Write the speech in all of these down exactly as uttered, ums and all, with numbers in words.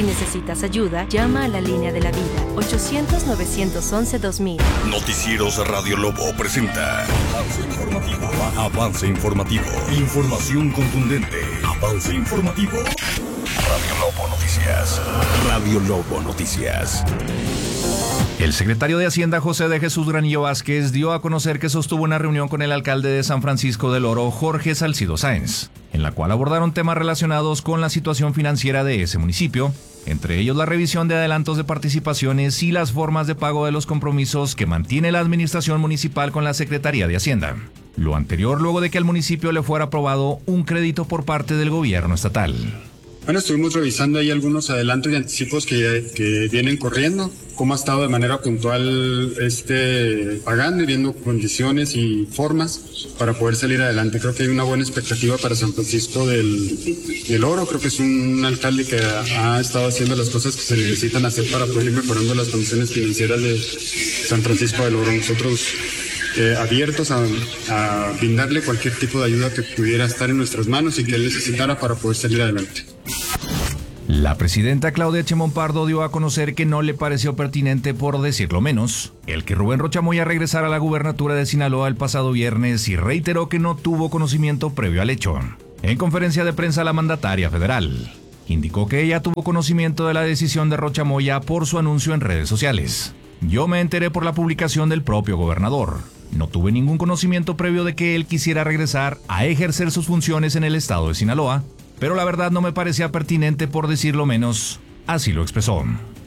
Si necesitas ayuda, llama a la línea de la vida, ochocientos, novecientos once, dos mil. Noticieros Radio Lobo presenta Avance Informativo. Avance Informativo. Información contundente. Avance Informativo. Radio Lobo Noticias. Radio Lobo Noticias. El secretario de Hacienda, José de Jesús Granillo Vázquez, dio a conocer que sostuvo una reunión con el alcalde de San Francisco del Oro, Jorge Salcido Sáenz, en la cual abordaron temas relacionados con la situación financiera de ese municipio, entre ellos la revisión de adelantos de participaciones y las formas de pago de los compromisos que mantiene la administración municipal con la Secretaría de Hacienda. Lo anterior luego de que al municipio le fuera aprobado un crédito por parte del gobierno estatal. Bueno, estuvimos revisando ahí algunos adelantos y anticipos que, que vienen corriendo, cómo ha estado de manera puntual este pagando y viendo condiciones y formas para poder salir adelante. Creo que hay una buena expectativa para San Francisco del, del Oro. Creo que es un alcalde que ha, ha estado haciendo las cosas que se necesitan hacer para poder ir mejorando las condiciones financieras de San Francisco del Oro. Nosotros Eh, abiertos a, a brindarle cualquier tipo de ayuda que pudiera estar en nuestras manos y que él necesitara para poder salir adelante. La presidenta Claudia Sheinbaum Pardo dio a conocer que no le pareció pertinente, por decirlo menos, el que Rubén Rocha Moya regresara a la gubernatura de Sinaloa el pasado viernes y reiteró que no tuvo conocimiento previo al hecho. En conferencia de prensa, la mandataria federal indicó que ella tuvo conocimiento de la decisión de Rocha Moya por su anuncio en redes sociales. Yo me enteré por la publicación del propio gobernador. No tuve ningún conocimiento previo de que él quisiera regresar a ejercer sus funciones en el estado de Sinaloa, pero la verdad no me parecía pertinente, por decirlo menos, así lo expresó.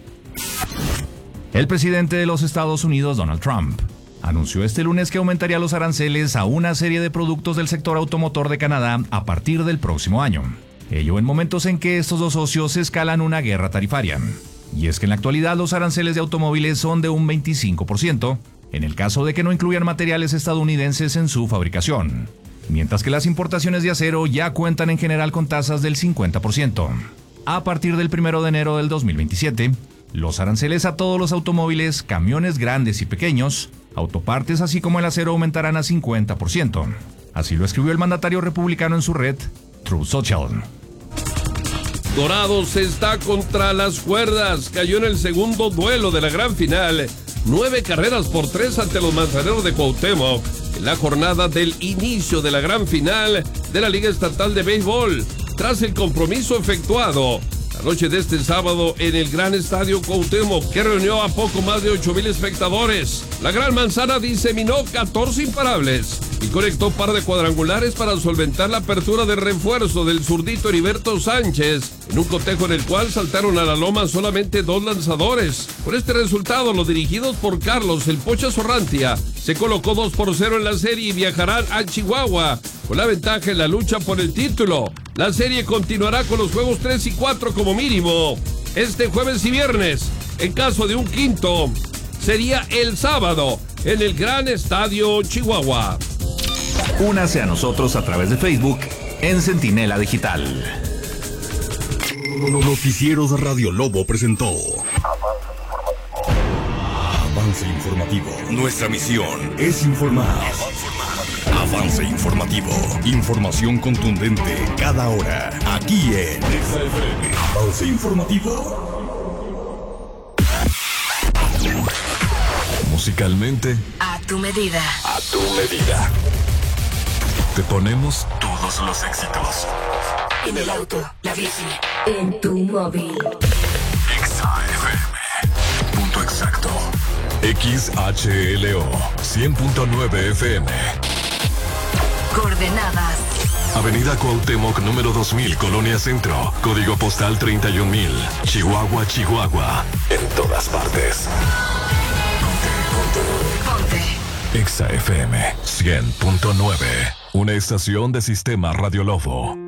El presidente de los Estados Unidos, Donald Trump, anunció este lunes que aumentaría los aranceles a una serie de productos del sector automotor de Canadá a partir del próximo año. Ello en momentos en que estos dos socios escalan una guerra tarifaria. Y es que en la actualidad los aranceles de automóviles son de un veinticinco por ciento, en el caso de que no incluyan materiales estadounidenses en su fabricación, mientras que las importaciones de acero ya cuentan en general con tasas del cincuenta por ciento. A partir del primero de enero del dos mil veintisiete, los aranceles a todos los automóviles, camiones grandes y pequeños, autopartes así como el acero aumentarán a cincuenta por ciento. Así lo escribió el mandatario republicano en su red Truth Social. Dorados está contra las cuerdas, cayó en el segundo duelo de la gran final, nueve carreras por tres ante los Manzaneros de Cuauhtémoc, en la jornada del inicio de la gran final de la Liga Estatal de Béisbol, tras el compromiso efectuado la noche de este sábado en el Gran Estadio Cuauhtémoc, que reunió a poco más de ocho mil espectadores. La Gran Manzana diseminó catorce imparables y conectó par de cuadrangulares para solventar la apertura de refuerzo del zurdito Heriberto Sánchez, en un cotejo en el cual saltaron a la loma solamente dos lanzadores. Con este resultado, los dirigidos por Carlos El Pocha Sorrantia se colocó dos por cero en la serie y viajarán a Chihuahua con la ventaja en la lucha por el título. La serie continuará con los juegos tres y cuatro como mínimo este jueves y viernes. En caso de un quinto, sería el sábado en el Gran Estadio Chihuahua. Únase a nosotros a través de Facebook en Centinela Digital. Noticieros Radio Lobo presentó Avance Informativo. Nuestra misión es informar. Avance Informativo. Información contundente cada hora. Aquí en Avance Informativo. Musicalmente, A tu medida. a tu medida. Te ponemos todos los éxitos. En el auto, la bici, en tu móvil. Exa F M. Punto exacto. X H L O cien punto nueve F M. Coordenadas. Avenida Cuauhtémoc número dos mil, Colonia Centro. Código postal treinta y un mil. Chihuahua, Chihuahua. En todas partes. Ponte, ponte. Ponte. Exa F M cien punto nueve. Una estación de Sistema Radio Lobo.